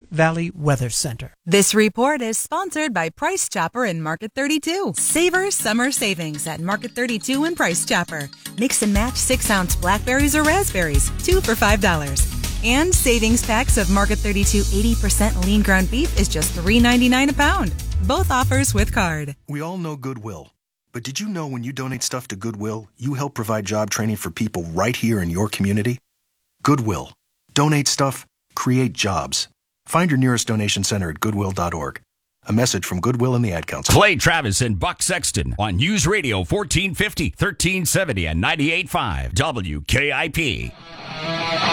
Valley Weather Center. This report is sponsored by Price Chopper and Market 32. Savor summer savings at Market 32 and Price Chopper. Mix and match 6-ounce blackberries or raspberries, 2 for $5. And savings packs of Market 32 80% lean ground beef is just $3.99 a pound. Both offers with card. We all know Goodwill. But did you know when you donate stuff to Goodwill, you help provide job training for people right here in your community? Goodwill. Donate stuff, create jobs. Find your nearest donation center at goodwill.org. A message from Goodwill and the Ad Council. Clay Travis and Buck Sexton on News Radio 1450, 1370, and 98.5 WKIP.